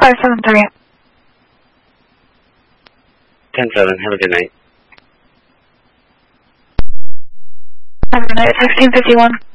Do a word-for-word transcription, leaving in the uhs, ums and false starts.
five seven three. ten seven, have a good night. Have a good night, sixteen fifty-one.